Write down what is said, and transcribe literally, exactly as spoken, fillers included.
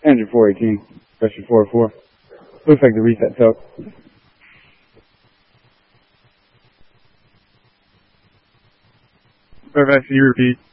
Engine four eighteen, pressure four oh four. Looks like the reset took. Fairfax, can you repeat?